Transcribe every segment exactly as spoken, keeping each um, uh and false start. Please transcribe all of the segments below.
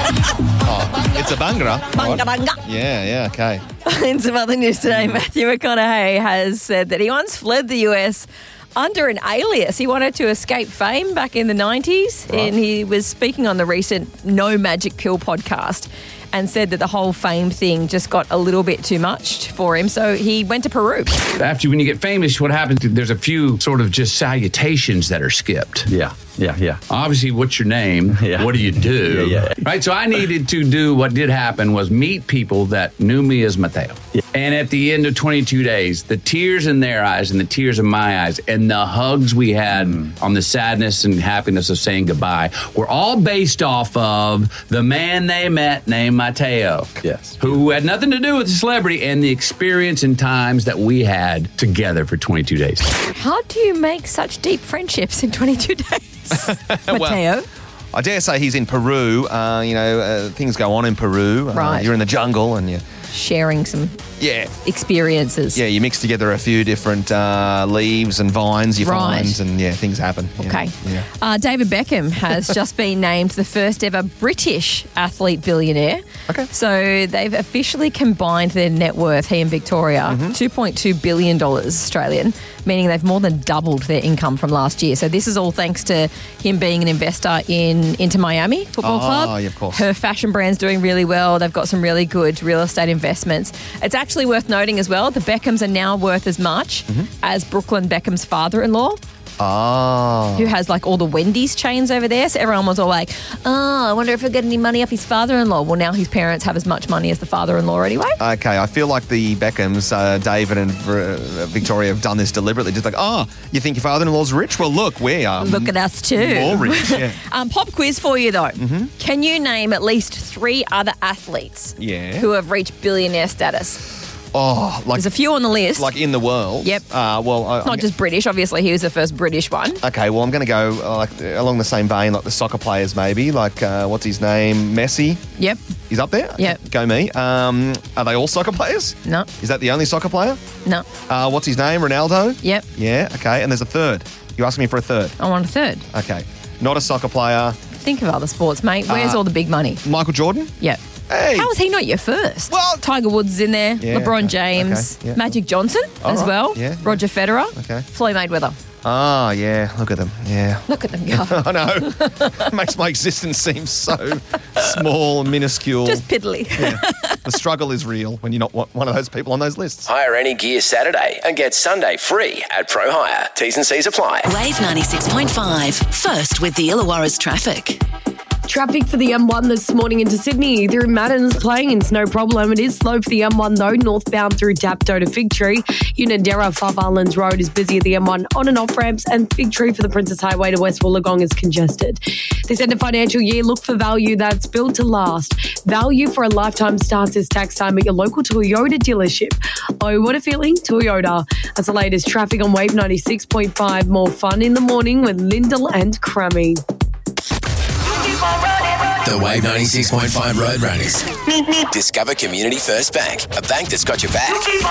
Oh, it's a Bhangra. Bunga bunga. Yeah, yeah, okay. In some other news today, Matthew McConaughey has said that he once fled the U S under an alias. He wanted to escape fame back in the nineties, Right. and he was speaking on the recent No Magic Pill podcast and said that the whole fame thing just got a little bit too much for him, so he went to Peru. After when you get famous, what happens, there's a few sort of just salutations that are skipped. Yeah, yeah, yeah. Obviously, what's your name? Yeah. What do you do? Yeah, yeah. Right, so I needed to do what did happen was meet people that knew me as Mateo. Yeah. And at the end of twenty-two days, the tears in their eyes and the tears in my eyes and the hugs we had Mm. on the sadness and happiness of saying goodbye were all based off of the man they met named Mateo. Yes. Who had nothing to do with the celebrity and the experience and times that we had together for twenty-two days. How do you make such deep friendships in twenty-two days, Mateo? I dare say he's in Peru. Uh, you know, uh, things go on in Peru. Uh, Right. You're in the jungle and you, Sharing some yeah, experiences. yeah, you mix together a few different uh, leaves and vines you Right. find, and yeah, things happen. Yeah, Okay. Yeah. Uh, David Beckham has just been named the first ever British athlete billionaire. Okay. So they've officially combined their net worth, he and Victoria, Mm-hmm. two point two billion dollars Australian, meaning they've more than doubled their income from last year. So this is all thanks to him being an investor in Inter Miami Football Oh, Club. yeah, of course. Her fashion brand's doing really well. They've got some really good real estate investments. It's actually worth noting as well, the Beckhams are now worth as much Mm-hmm. as Brooklyn Beckham's father-in-law, Oh. who has like all the Wendy's chains over there. So everyone was all like, oh, I wonder if he'll get any money off his father-in-law. Well, now his parents have as much money as the father-in-law anyway. Okay, I feel like the Beckhams, uh, David and uh, Victoria, have done this deliberately. Just like, oh, you think your father-in-law's rich? Well, look, we are Look at us too. more rich. Yeah. Um, pop quiz for you though. Mm-hmm. Can you name at least three other athletes Yeah. who have reached billionaire status? Oh, like There's a few on the list. like in the world. Yep. Uh, well, I, I'm Not just British, obviously he was the first British one. Okay, well, I'm going to go uh, like along the same vein, like the soccer players, maybe. Like, uh, what's his name? Messi. Yep. He's up there. Yep. Go me. Um, are they all soccer players? No. Is that the only soccer player? No. Uh, what's his name? Ronaldo. Yep. Yeah. Okay. And there's a third. You asked me for a third. I want a third. Okay. Not a soccer player. Think of other sports, mate. Where's Uh, all the big money? Michael Jordan. Yep. Hey. How was he not your first? Well- Tiger Woods is in there, Yeah, LeBron okay, James, okay, yeah. Magic Johnson All as right, well, yeah, yeah. Roger Federer, Okay. Floyd Mayweather. Ah, yeah. Look at them. Yeah. Look at them go. I know. Makes my existence seem so small and minuscule. Just piddly. The struggle is real when you're not one one of those people on those lists. Hire any gear Saturday and get Sunday free at Pro Hire. T's and C's apply. Wave ninety-six point five. First with the Illawarra's traffic. Traffic for the M one this morning into Sydney through Maddens Plains, no problem. It is slow for the M one though, northbound through Tapto to Fig Tree. Unanderra Five Islands Road is busy at the M one on and off ramps, and Fig Tree for the Princess Highway to West Wollongong is congested. This end of financial year, look for value that's built to last. Value for a lifetime starts this tax time at your local Toyota dealership. Oh, what a feeling, Toyota. That's the latest traffic on Wave ninety-six point five. More fun in the morning with Lyndall and Crummy. The Wave ninety-six point five Road Runners. Discover Community First Bank, a bank that's got your back.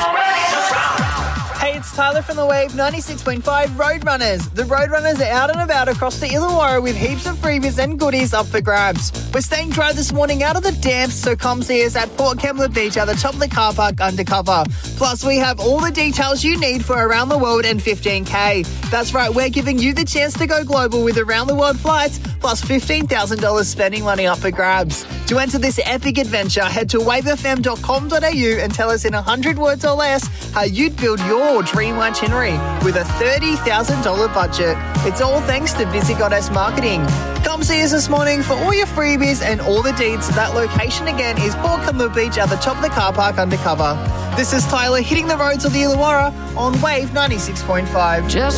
Hey, it's Tyler from the Wave ninety-six point five Roadrunners. The Roadrunners are out and about across the Illawarra with heaps of freebies and goodies up for grabs. We're staying dry this morning out of the damp, so come see us at Port Kembla Beach at the top of the car park undercover. Plus, we have all the details you need for Around the World and fifteen K. That's right, we're giving you the chance to go global with Around the World flights, plus fifteen thousand dollars spending money up for grabs. To enter this epic adventure, head to wave f m dot com dot a u and tell us in one hundred words or less how you'd build your dream itinerary with a thirty thousand dollars budget. It's all thanks to Busy Goddess Marketing. Come see us this morning for all your freebies and all the deeds. That location again is Port Kembla Beach at the top of the car park undercover. This is Tyler hitting the roads of the Illawarra on Wave ninety-six point five. Just